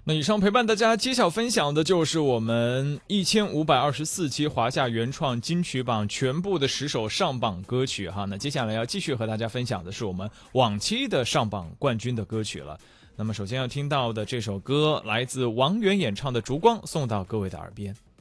那以上陪伴大家揭晓分享的就是我们1524期华夏原创金曲榜全部的10首上榜歌曲哈。那接下来要继续和大家分享的是我们往期的上榜冠军的歌曲了。那么首先要听到的这首歌来自王源演唱的《烛光》，送到各位的耳边。